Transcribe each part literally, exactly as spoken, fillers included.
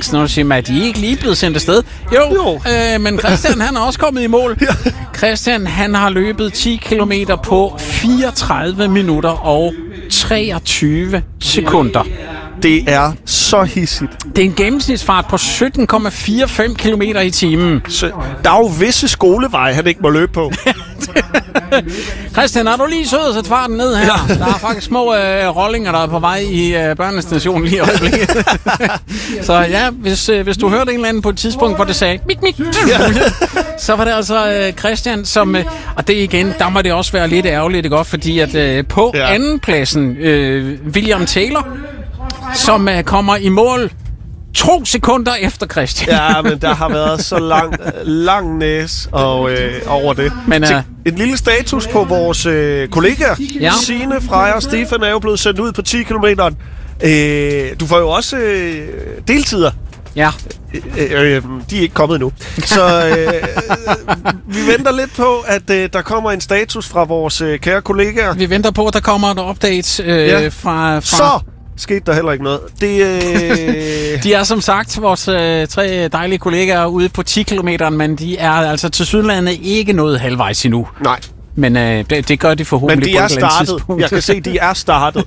Nielsen, og siger, at de ikke lige blevet sendt afsted. Jo, jo. Øh, men Christian, han er også kommet i mål. Ja. Christian, han har løbet ti kilometer på fireogtredive minutter og treogtyve sekunder. Det er så hissigt. Det er en gennemsnitsfart på sytten komma fireogfyrre kilometer i timen. Så der er jo visse skoleveje, han ikke må løbe på. Christian, er du lige sød at sætte farten ned her? Ja. Der er faktisk små øh, rollinger, der er på vej i øh, børnestationen lige i øjeblikket. Så ja, hvis, øh, hvis du hørte en eller anden på et tidspunkt, hvor det sagde mik, mik, så var det altså øh, Christian, som... Øh, og det igen, der må det også være lidt ærgerligt, ikke godt? Fordi at øh, på ja. andenpladsen, øh, William Taylor, som øh, kommer i mål to sekunder efter Christian. Ja, men der har været så lang, lang næs og, øh, over det. Men, uh... en lille status på vores øh, kollegaer. Ja. Signe, Freja og Stefan er jo blevet sendt ud på ti kilometer. Øh, du får jo også øh, deltider. Ja. Øh, øh, de er ikke kommet endnu. Så øh, vi venter lidt på, at øh, der kommer en status fra vores øh, kære kollegaer. Vi venter på, at der kommer et update øh, ja. fra... fra... Så skete der heller ikke noget. Det, øh... de er som sagt vores øh, tre dejlige kollegaer ude på ti kilometer, men de er altså tilsyneladende ikke nået halvvejs endnu. Nej. Men øh, det, det gør de forhåbentlig. Men de er startet. Jeg kan se, de er startet.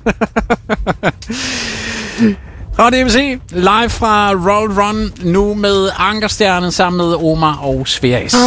Og det vil sige live fra Roll Run nu med Ankerstjernen sammen med Omar og Sveas.